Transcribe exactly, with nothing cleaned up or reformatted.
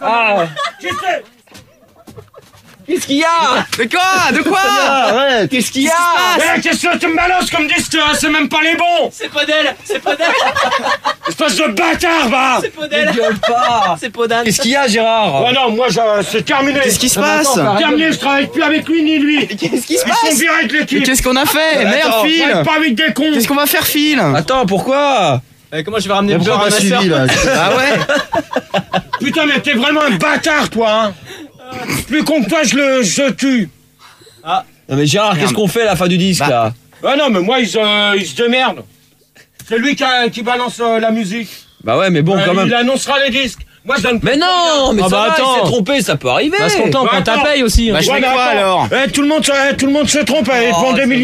Ah. Qu'est-ce qu'il y a? De quoi? De quoi? Arrête. Qu'est-ce qu'il y a? Eh, qu'est-ce que tu me balances comme disque? C'est même pas les bons. C'est Podel, c'est Podel, Espèce de bâtard, va. c'est Podel, Gueule pas. c'est Podel. Qu'est-ce qu'il y a, Gérard? Ouais, non, moi, je- c'est terminé. Qu'est-ce qui se Non, mais passe? attends, Terminé, je travaille plus avec lui ni lui. Qu'est-ce qui se Ils sont passe? virés de Mais l'équipe. qu'est-ce qu'on a fait? Attends, Merde, Je Phil! travaille pas avec des cons. Qu'est-ce qu'on va faire, Phil? Attends, pourquoi? Euh, comment je vais ramener le Pourquoi genre à t'as ma suivi, sœur? là? Ah ouais? Putain, mais t'es vraiment un bâtard, toi, hein. Plus con que toi, je le je tue. Non mais Gérard, qu'est-ce qu'on fait à la fin du disque, Bah. là? Ah non, mais moi, ils, euh, ils se démerdent. C'est lui qui, a- qui balance euh, la musique. Bah ouais, mais bon, Euh, quand même. il annoncera les disques. Moi, je donne Mais non, mais Ah ça bah va, attends. il s'est trompé, ça peut arriver. Passe ton temps, Bah quand t'as attends. paye aussi. hein. Bah, je Ouais, fais mais quoi attends. alors? Eh, tout le monde, se- eh, tout le monde se trompe. eh, Oh, pour c'est deux millions.